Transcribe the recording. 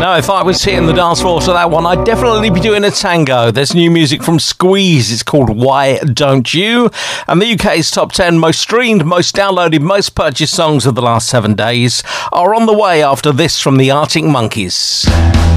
No, if I was hitting the dance floor to that one, I'd definitely be doing a tango. There's new music from Squeeze. It's called Why Don't You? And the UK's top 10 most streamed, most downloaded, most purchased songs of the last 7 days are on the way after this from the Arctic Monkeys.